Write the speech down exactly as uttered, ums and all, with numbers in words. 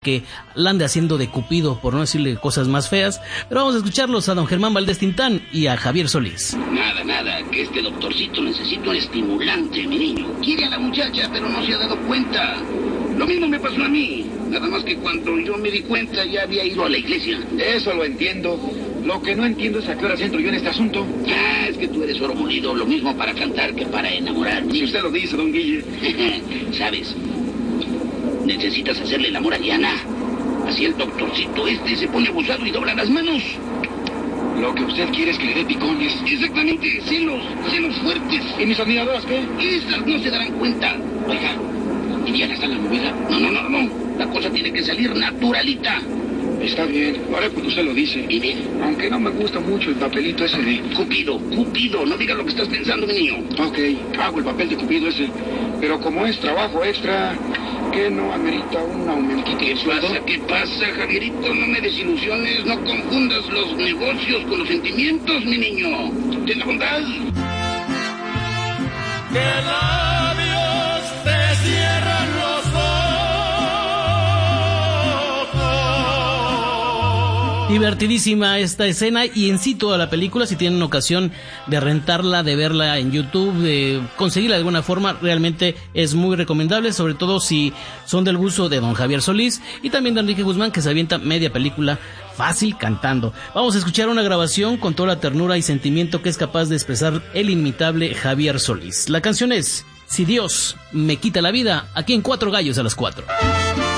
que la ande haciendo de Cupido, por no decirle cosas más feas, pero vamos a escucharlos a don Germán Valdés Tintán y a Javier Solís. Nada, nada, que este doctorcito necesita un estimulante, mi niño. Quiere a la muchacha, pero no se ha dado cuenta. Lo mismo me pasó a mí, nada más que cuando yo me di cuenta ya había ido a la iglesia. Eso lo entiendo. Lo que no entiendo es a qué hora entro yo en este asunto. Ah, es que tú eres oro molido, lo mismo para cantar que para enamorar. Si usted lo dice, don Guille. ¿Sabes? Necesitas hacerle el amor a Diana. Así el doctorcito este se pone abusado y dobla las manos. Lo que usted quiere es que le dé picones. Exactamente, celos, celos fuertes. ¿Y mis admiradoras qué? Esas no se darán cuenta. Oiga, ¿y Diana está en la movida? No, no, no, no. La cosa tiene que salir naturalita. Está bien, lo haré porque usted lo dice. Y bien. Aunque no me gusta mucho el papelito ese de... Cupido, Cupido, no digas lo que estás pensando, mi niño. Ok, hago el papel de Cupido ese. Pero como es trabajo extra, ¿qué no amerita un aumentito ¿Qué de sueldo? pasa? ¿Qué pasa, Javierito? No me desilusiones, no confundas los negocios con los sentimientos, mi niño. Ten la bondad. Que labios te cierran los ojos. Divertidísima esta escena y en sí toda la película. Si tienen ocasión de rentarla, de verla en YouTube, de conseguirla de alguna forma, realmente es muy recomendable, sobre todo si son del gusto de don Javier Solís y también de Enrique Guzmán, que se avienta media película fácil cantando. Vamos a escuchar una grabación con toda la ternura y sentimiento que es capaz de expresar el inimitable Javier Solís. La canción es Si Dios me quita la vida, aquí en Cuatro Gallos a las Cuatro.